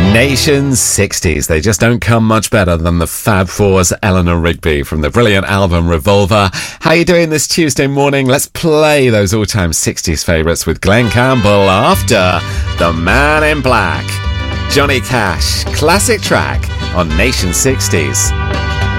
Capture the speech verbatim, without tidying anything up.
Nation sixties. They just don't come much better than the Fab Four's Eleanor Rigby from the brilliant album Revolver. How you doing this Tuesday morning? Let's play those all-time sixties favourites with Glenn Campbell after The Man in Black. Johnny Cash, classic track on Nation sixties.